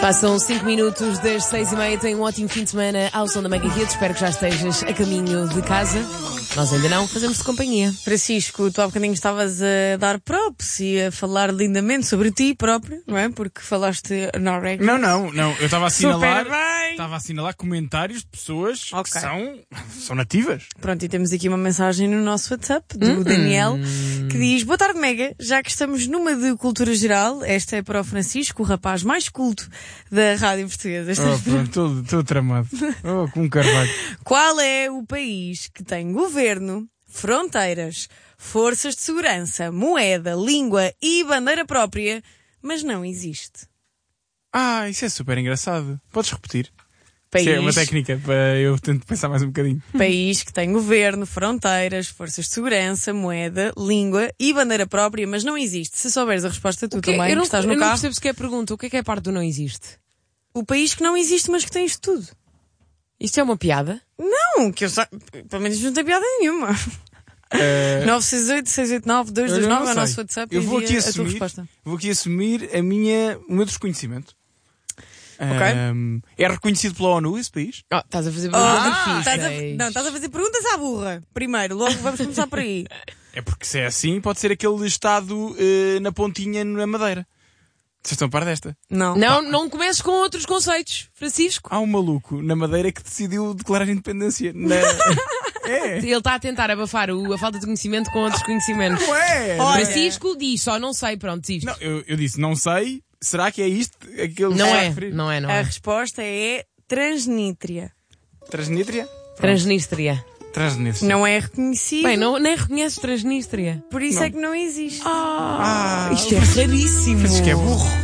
Passam 5 minutos das 6h30. Tenha um ótimo fim de semana ao som da Mega Hits. Espero que já estejas a caminho de casa. Nós ainda não, fazemos-te companhia. Francisco, tu há bocadinho estavas a dar props e a falar lindamente sobre ti próprio, não é? Porque falaste Norweg. Não. Eu estava a assinalar. Super bem! Estava a assinalar comentários de pessoas que Ok. são nativas. Pronto, e temos aqui uma mensagem no nosso WhatsApp do Daniel que diz: boa tarde, Mega. Já que estamos numa de cultura geral, esta é para o Francisco, o rapaz mais culto da rádio portuguesa. Todo tramado. Com um carvalho. Qual é o país que tem governo, fronteiras, forças de segurança, moeda, língua e bandeira própria, mas não existe? Isso é super engraçado. Podes repetir? País, Isso é uma técnica para eu tentar pensar mais um bocadinho. país que tem governo, fronteiras, forças de segurança, moeda, língua e bandeira própria, mas não existe. Se souberes a resposta, tu também, que estás no eu não carro. percebo sequer a pergunta. O que é a parte do não existe? O país que não existe, mas que tem isto tudo. Isto é uma piada? Não, que eu pelo menos não tem piada nenhuma. 968-689-229 é o nosso WhatsApp. Eu vou envia aqui a tua resposta. assumir o meu desconhecimento. Ok. É reconhecido pela ONU esse país? Estás a fazer perguntas Estás a fazer perguntas à burra. Primeiro, logo vamos começar por aí. É porque se é assim, pode ser aquele estado na pontinha na Madeira. Vocês estão a par desta? Não. Não comeces com outros conceitos, Francisco. Há um maluco na Madeira que decidiu declarar independência. Ele está a tentar abafar a falta de conhecimento com outros conhecimentos. Não é? Olha. Francisco diz, só não sei, pronto, diz. Não, eu disse, não sei. Será que é isto? Aquele Não que é, referir? não é. A resposta é Transnistria. Transnítria? Transnistria. Transnítria. Não é reconhecido. Bem, nem reconheces Transnistria. Por isso é que não existe. Isto é raríssimo. Francisco é burro.